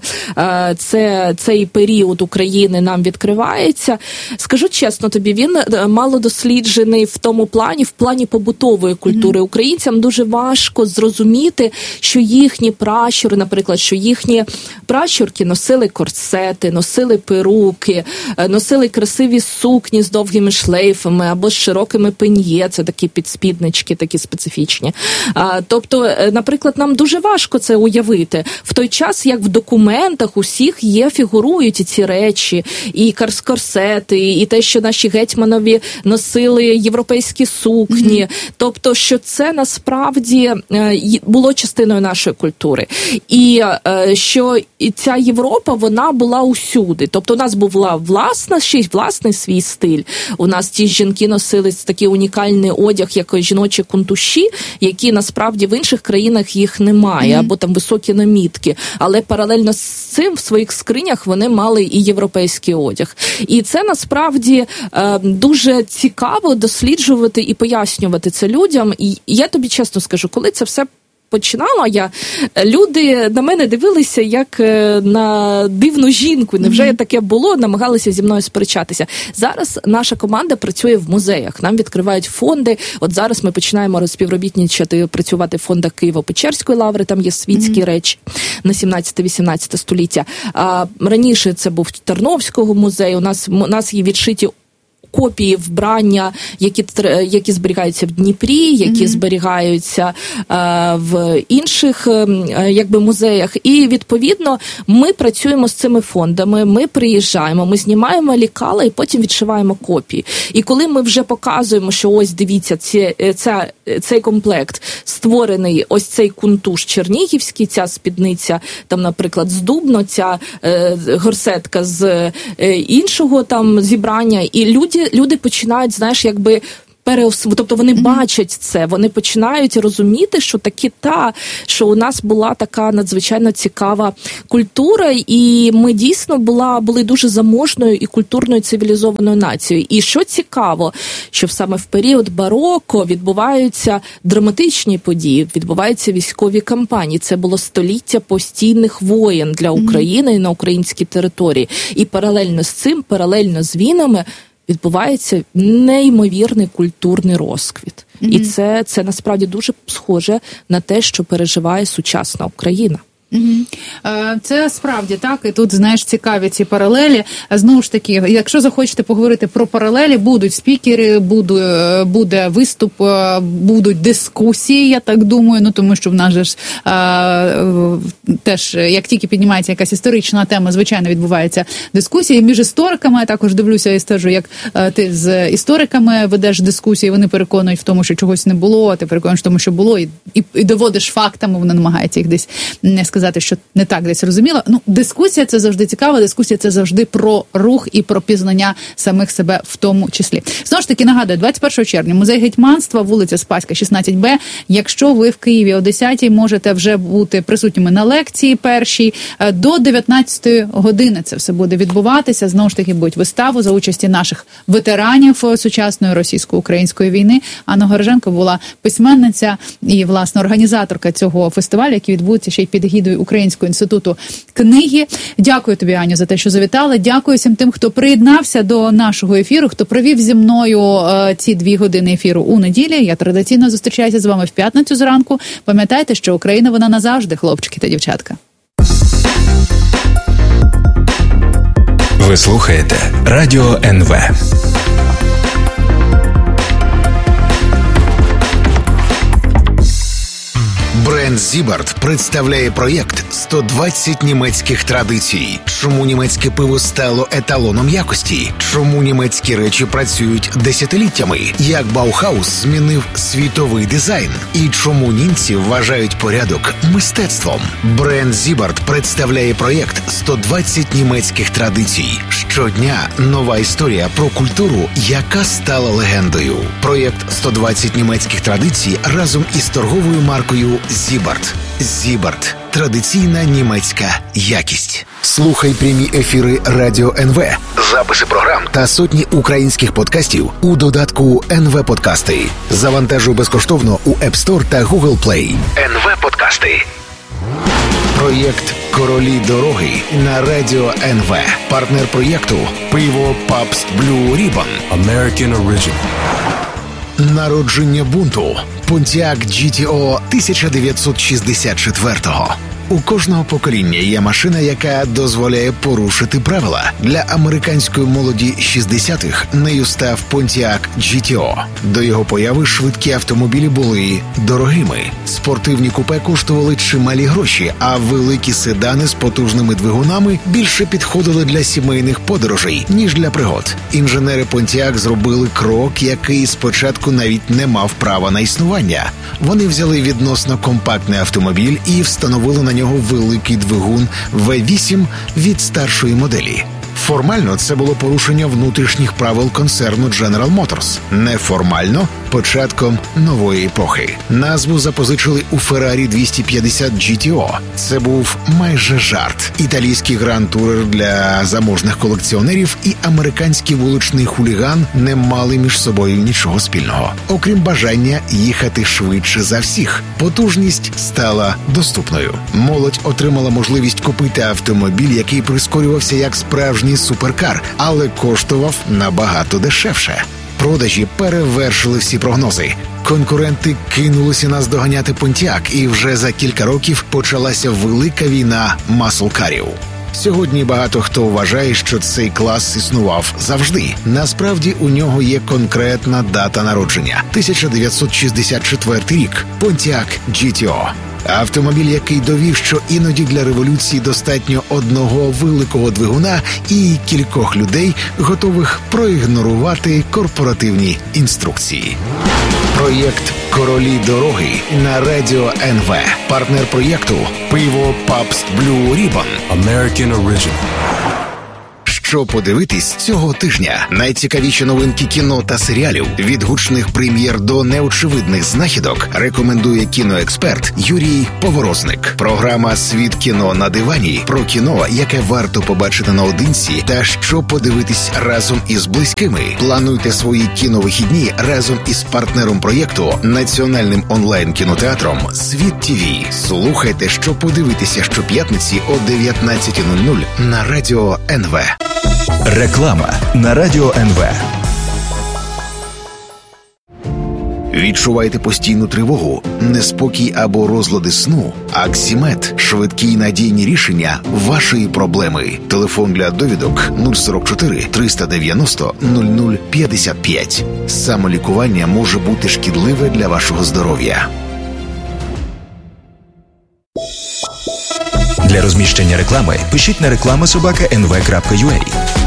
L: цей період України нам відкривається. Скажу чесно тобі, він мало досліджений в плані побутової культури. Українцям дуже важко зрозуміти, що їхні пращури, наприклад, що їхні пращурки носили корсети, носили перуки, носили красиві сукні з довгими шлейфами або з широкими пеньє, це такі підспіднички, такі специфічні. Тобто, наприклад, нам дуже важко це уявити. В той час, як в документах усіх фігурують ці речі, і корсети, і те, що наші гетьманові носили європейські сукні. Тобто, що це насправді було частиною нашої культури. І що ця Європа, вона була усюди. Тобто у нас був власний свій стиль. У нас ті жінки носили такий унікальний одяг, як жіночі кунтуші, які насправді в інших країнах їх немає, або там високі намітки. Але паралельно з цим в своїх скринях вони мали і європейський одяг. І це насправді дуже цікаво досліджувати і пояснювати це людям. І я тобі чесно скажу, коли це все починала, люди на мене дивилися як на дивну жінку. Невже таке було? Намагалися зі мною сперечатися. Зараз наша команда працює в музеях. Нам відкривають фонди. От зараз ми починаємо співробітничати, працювати в фондах Києво-Печерської лаври. Там є світські речі на 17-18 століття. А раніше це був Тарновського музею. У нас є відшиті копії вбрання, які зберігаються в Дніпрі, які зберігаються в інших музеях. І, відповідно, ми працюємо з цими фондами, ми приїжджаємо, ми знімаємо лекала і потім відшиваємо копії. І коли ми вже показуємо, що ось, дивіться, цей комплект створений, ось цей кунтуш чернігівський, ця спідниця, там, наприклад, з Дубно, ця горсетка з іншого там зібрання, і люди починають, тобто вони бачать це, вони починають розуміти, що у нас була така надзвичайно цікава культура, і ми дійсно були дуже заможною і культурною цивілізованою нацією. І що цікаво, що саме в період бароко відбуваються драматичні події, відбуваються військові кампанії. Це було століття постійних воєн для України і на українській території. І паралельно з цим, паралельно з війнами, відбувається неймовірний культурний розквіт. І це насправді дуже схоже на те, що переживає сучасна Україна.
B: Це справді так, і тут, цікаві ці паралелі. Знову ж таки, якщо захочете поговорити про паралелі, будуть спікери, буде виступ, будуть дискусії, я так думаю, тому що в нас же ж теж, як тільки піднімається якась історична тема, звичайно, відбуваються дискусії між істориками. Я також дивлюся і стежу, як ти з істориками ведеш дискусії, вони переконують в тому, що чогось не було, а ти переконуєш в тому, що було, і доводиш фактами, вони намагаються їх десь не сказати, що не так десь розуміло. Дискусія – це завжди цікаво, дискусія – це завжди про рух і про пізнання самих себе в тому числі. Знову ж таки, нагадую, 21 червня, музей гетьманства, вулиця Спаська, 16Б. Якщо ви в Києві о 10-й, можете вже бути присутніми на лекції першій. До 19-ї години це все буде відбуватися. Знову ж таки, будуть вистави за участі наших ветеранів сучасної російсько-української війни. Анна Горженко була письменниця і, власне, організаторка цього фестивалю, який відбудеться ще й під егідою Українського інституту книги. Дякую тобі, Аню, за те, що завітала. Дякую всім тим, хто приєднався до нашого ефіру, хто провів зі мною ці 2 години ефіру у неділі. Я традиційно зустрічаюся з вами в п'ятницю зранку. Пам'ятайте, що Україна, вона назавжди, хлопчики та дівчатка.
C: Ви слухаєте Радіо НВ.
F: Бренд Зібарт представляє проєкт «120 німецьких традицій». Чому німецьке пиво стало еталоном якості? Чому німецькі речі працюють десятиліттями? Як Баухаус змінив світовий дизайн? І чому німці вважають порядок мистецтвом? Бренд Зібарт представляє проєкт «120 німецьких традицій». Щодня нова історія про культуру, яка стала легендою. Проєкт «120 німецьких традицій» разом із торговою маркою Зібарт. Зібарт. Традиційна німецька якість. Слухай прямі ефіри Радіо НВ, записи програм та сотні українських подкастів у додатку НВ Подкасти. Завантажуй безкоштовно у App Store та Google Play. НВ Подкасти. Проєкт «Королі дороги» на Радіо НВ. Партнер проєкту «Пиво Пабст Blue Ribbon». American Original. Народження бунту. Pontiac GTO 1964-го. У кожного покоління є машина, яка дозволяє порушити правила. Для американської молоді 60-х нею став Pontiac GTO. До його появи швидкі автомобілі були дорогими. Спортивні купе коштували чималі гроші, а великі седани з потужними двигунами більше підходили для сімейних подорожей, ніж для пригод. Інженери Pontiac зробили крок, який спочатку навіть не мав права на існування. Вони взяли відносно компактний автомобіль і встановили на нього великий двигун V8 від старшої моделі. Формально це було порушення внутрішніх правил концерну General Motors. Неформально – початком нової епохи. Назву запозичили у Ferrari 250 GTO. Це був майже жарт. Італійський гранд-турер для заможних колекціонерів і американський вуличний хуліган не мали між собою нічого спільного. Окрім бажання їхати швидше за всіх. Потужність стала доступною. Молодь отримала можливість купити автомобіль, який прискорювався як справжній суперкар, але коштував набагато дешевше. Продажі перевершили всі прогнози. Конкуренти кинулися наздоганяти Pontiac, і вже за кілька років почалася велика війна маслкарів. Сьогодні багато хто вважає, що цей клас існував завжди. Насправді у нього є конкретна дата народження – 1964 рік. Pontiac GTO. Автомобіль, який довів, що іноді для революції достатньо одного великого двигуна і кількох людей, готових проігнорувати корпоративні інструкції. Проєкт «Королі дороги» на Радіо НВ. Партнер проєкту – пиво Pabst Blue Ribbon.
C: American Original.
F: Що подивитись цього тижня? Найцікавіші новинки кіно та серіалів, від гучних прем'єр до неочевидних знахідок, рекомендує кіноексперт Юрій Поворозник. Програма «Світ кіно на дивані» про кіно, яке варто побачити наодинці та що подивитись разом із близькими. Плануйте свої кіновихідні разом із партнером проєкту, національним онлайн-кінотеатром «Світ ТВ». Слухайте, що подивитися щоп'ятниці о 19:00 на Радіо НВ.
C: Реклама на Радіо НВ.
F: Відчуваєте постійну тривогу, неспокій або розлади сну? Аксімед – швидкі й надійні рішення вашої проблеми. Телефон для довідок 044 390 0055. Самолікування може бути шкідливе для вашого здоров'я.
C: Для розміщення реклами пишіть на reklama@nv.ua.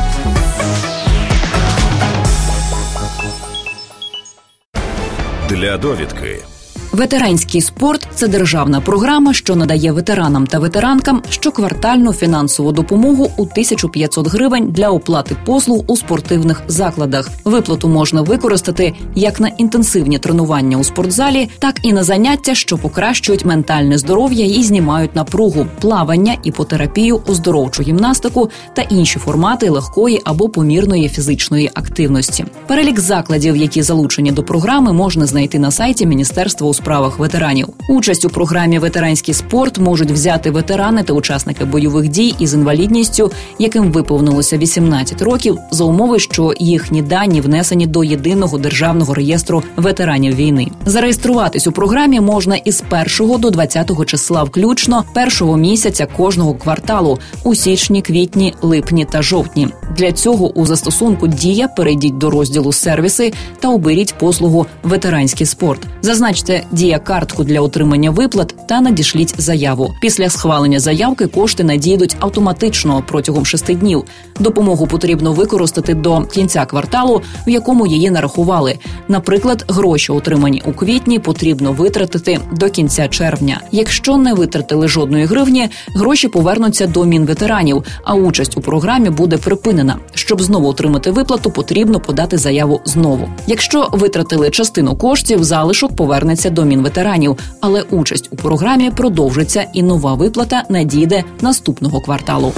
J: Для довідки.
D: Ветеранський спорт – це державна програма, що надає ветеранам та ветеранкам щоквартальну фінансову допомогу у 1500 гривень для оплати послуг у спортивних закладах. Виплату можна використати як на інтенсивні тренування у спортзалі, так і на заняття, що покращують ментальне здоров'я і знімають напругу, плавання, іпотерапію, оздоровчу гімнастику та інші формати легкої або помірної фізичної активності. Перелік закладів, які залучені до програми, можна знайти на сайті Міністерства у справах ветеранів. Участь у програмі «Ветеранський спорт» можуть взяти ветерани та учасники бойових дій із інвалідністю, яким виповнилося 18 років, за умови, що їхні дані внесені до Єдиного державного реєстру ветеранів війни. Зареєструватись у програмі можна із 1 до 20 числа включно першого місяця кожного кварталу у січні, квітні, липні та жовтні. Для цього у застосунку «Дія» перейдіть до розділу «Сервіси» та оберіть послугу «Ветеранський спорт». Зазначте «Дія-картку» для отримання виплат та надішліть заяву. Після схвалення заявки кошти надійдуть автоматично протягом 6 днів. Допомогу потрібно використати до кінця кварталу, в якому її нарахували. Наприклад, гроші, отримані у квітні, потрібно витратити до кінця червня. Якщо не витратили жодної гривні, гроші повернуться до Мінветеранів, а участь у програмі буде припинена. Щоб знову отримати виплату, потрібно подати заяву знову. Якщо витратили частину коштів, залишок повернеться до Мінветеранів, але участь у програмі продовжиться і нова виплата надійде наступного кварталу.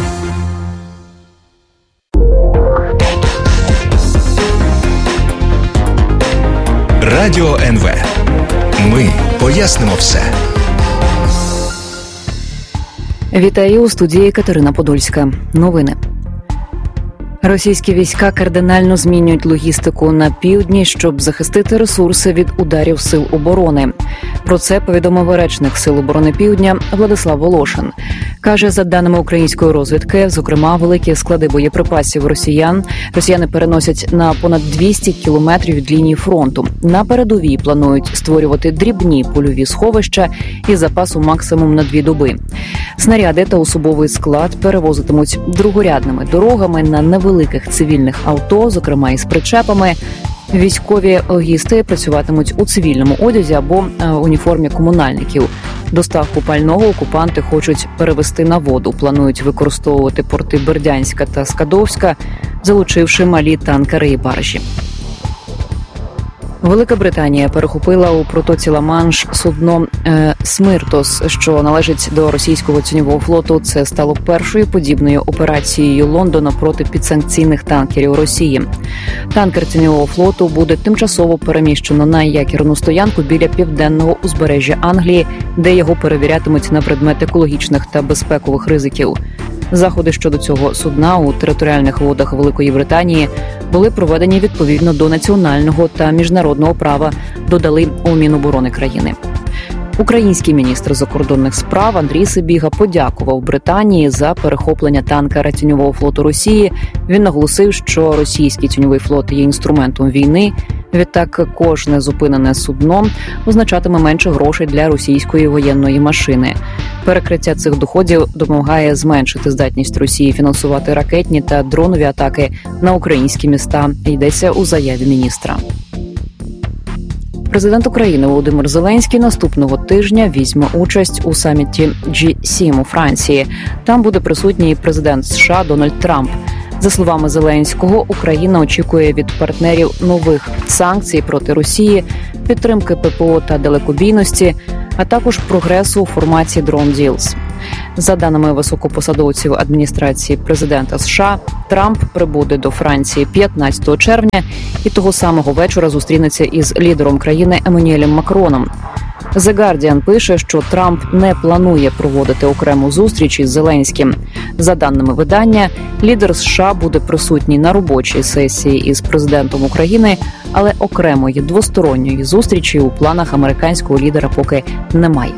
C: Радіо НВ. Ми пояснимо все.
D: Вітаю, у студії Катерина Подольська. Новини. Російські війська кардинально змінюють логістику на півдні, щоб захистити ресурси від ударів сил оборони. Про це повідомив речник Сил оборони Півдня Владислав Волошин. Каже, за даними української розвідки, зокрема, великі склади боєприпасів росіяни переносять на понад 200 кілометрів від лінії фронту. На передовій планують створювати дрібні польові сховища із запасу максимум на 2 доби. Снаряди та особовий склад перевозитимуть другорядними дорогами на невеликих цивільних авто, зокрема із причепами. Військові логісти працюватимуть у цивільному одязі або уніформі комунальників. Доставку пального окупанти хочуть перевести на воду. Планують використовувати порти Бердянська та Скадовська, залучивши малі танкери і баржі. Велика Британія перехопила у протоці Ла-Манш судно «Смиртос», що належить до російського тіньового флоту. Це стало першою подібною операцією Лондона проти підсанкційних танкерів Росії. Танкер тіньового флоту буде тимчасово переміщено на якірну стоянку біля південного узбережжя Англії, де його перевірятимуть на предмет екологічних та безпекових ризиків. Заходи щодо цього судна у територіальних водах Великої Британії були проведені відповідно до національного та міжнародного права, додали у Міноборони країни. Український міністр закордонних справ Андрій Сибіга подякував Британії за перехоплення танкера тіньового флоту Росії. Він наголосив, що російський тіньовий флот є інструментом війни. Відтак, кожне зупинене судно означатиме менше грошей для російської воєнної машини. Перекриття цих доходів допомагає зменшити здатність Росії фінансувати ракетні та дронові атаки на українські міста, йдеться у заяві міністра. Президент України Володимир Зеленський наступного тижня візьме участь у саміті G7 у Франції. Там буде присутній президент США Дональд Трамп. За словами Зеленського, Україна очікує від партнерів нових санкцій проти Росії, підтримки ППО та далекобійності, а також прогресу у форматі «Drone Deals». За даними високопосадовців адміністрації президента США, Трамп прибуде до Франції 15 червня і того самого вечора зустрінеться із лідером країни Еммануелем Макроном. The Guardian пише, що Трамп не планує проводити окрему зустріч із Зеленським. За даними видання, лідер США буде присутній на робочій сесії із президентом України, але окремої двосторонньої зустрічі у планах американського лідера поки немає.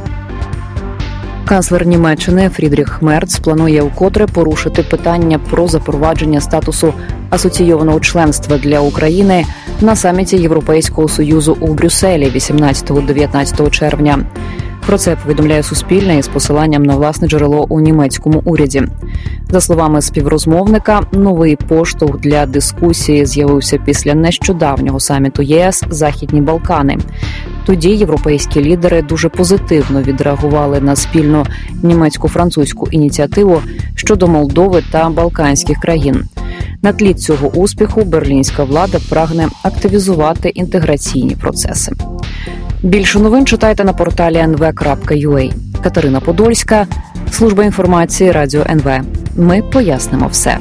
D: Канцлер Німеччини Фрідріх Мерц планує вкотре порушити питання про запровадження статусу асоційованого членства для України на саміті Європейського Союзу у Брюсселі 18-19 червня. Про це повідомляє Суспільне із посиланням на власне джерело у німецькому уряді. За словами співрозмовника, новий поштовх для дискусії з'явився після нещодавнього саміту ЄС «Західні Балкани». Тоді європейські лідери дуже позитивно відреагували на спільну німецько-французьку ініціативу щодо Молдови та Балканських країн. На тлі цього успіху берлінська влада прагне активізувати інтеграційні процеси. Більше новин читайте на порталі nv.ua. Катерина Подольська, служба інформації Радіо НВ. Ми пояснимо все.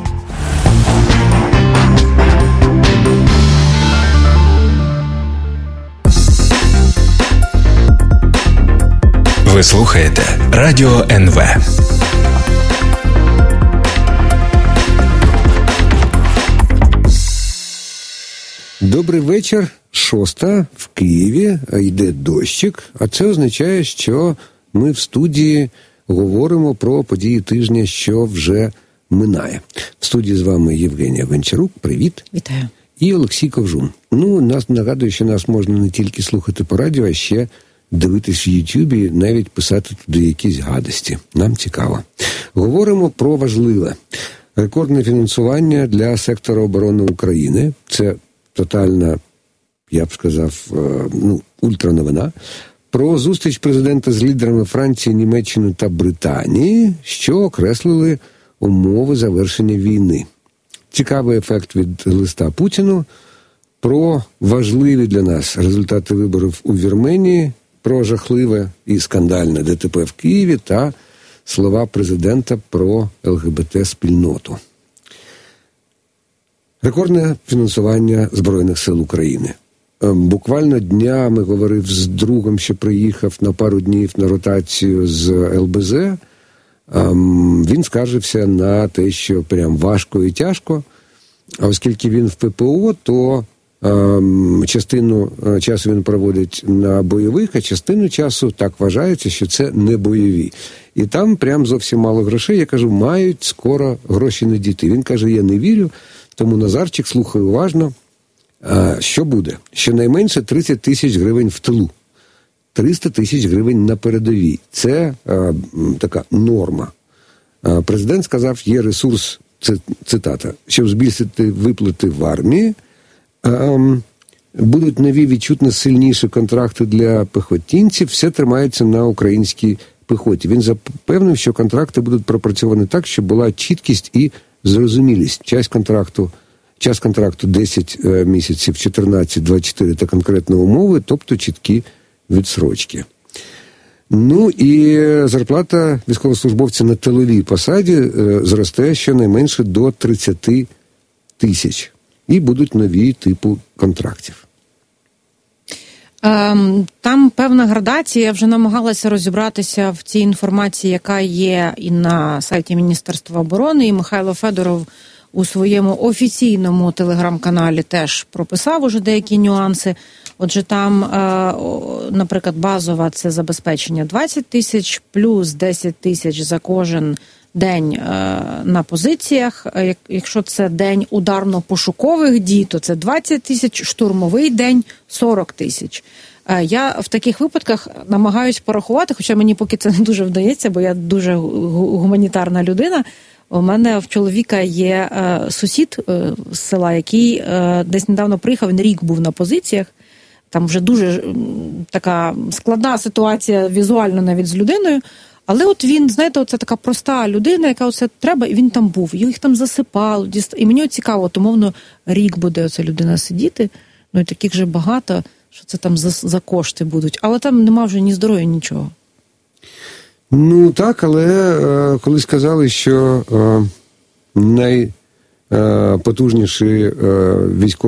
C: Ви слухаєте Радіо НВ.
M: Добрий вечір. 6:00 в Києві, йде дощик, а це означає, що ми в студії говоримо про події тижня, що вже минає. В студії з вами Євгенія Гончарук. Привіт.
B: Вітаю.
M: І Олексій Ковжун. Нас нагадую, що нас можна не тільки слухати по радіо, а ще дивитись в Ютубі, навіть писати туди якісь гадості. Нам цікаво. Говоримо про важливе. Рекордне фінансування для сектора оборони України. Це тотальна, я б сказав, ультрановина. Про зустріч президента з лідерами Франції, Німеччини та Британії, що окреслили умови завершення війни. Цікавий ефект від листа Путіну. Про важливі для нас результати виборів у Вірменії, про жахливе і скандальне ДТП в Києві та слова президента про ЛГБТ-спільноту. Рекордне фінансування Збройних сил України. Буквально днями говорив з другом, що приїхав на пару днів на ротацію з ЛБЗ. Він скаржився на те, що прям важко і тяжко. А оскільки він в ППО, то частину часу він проводить на бойових, а частину часу так вважається, що це не бойові. І там прям зовсім мало грошей. Я кажу, мають скоро гроші надійти. Він каже, я не вірю, тому Назарчик, слухай уважно. Що буде? Щонайменше 30 тисяч гривень в тилу. 300 тисяч гривень на передовій. Це така норма. Президент сказав, є ресурс, це цитата, щоб збільшити виплати в армії, будуть нові відчутно сильніші контракти для піхотинців, все тримається на українській піхоті. Він запевнив, що контракти будуть пропрацьовані так, щоб була чіткість і зрозумілість. Час контракту 10 місяців, 14, 24 та конкретні умови, тобто чіткі відсрочки. Ну і зарплата військовослужбовця на тиловій посаді зросте щонайменше до 30 тисяч. І будуть нові типи контрактів.
N: Там певна градація. Я вже намагалася розібратися в цій інформації, яка є і на сайті Міністерства оборони, і Михайло Федоров у своєму офіційному телеграм-каналі теж прописав уже деякі нюанси. Отже, там, наприклад, базова – це забезпечення 20 тисяч, плюс 10 тисяч за кожен день на позиціях. Якщо це день ударно-пошукових дій, то це 20 тисяч, штурмовий день – 40 тисяч. Я в таких випадках намагаюсь порахувати, хоча мені поки це не дуже вдається, бо я дуже гуманітарна людина. У мене в чоловіка є сусід з села, який десь недавно приїхав, він рік був на позиціях. Там вже дуже така складна ситуація візуально навіть з людиною. Але от він, знаєте, оце така проста людина, яка оце треба, і він там був. Їх там засипало. І мені цікаво, от, умовно, рік буде оця людина сидіти. Ну і таких же багато, що це там за кошти будуть. Але там нема вже ні здоров'я, нічого.
M: Ну так, але коли сказали, що найпотужніші військові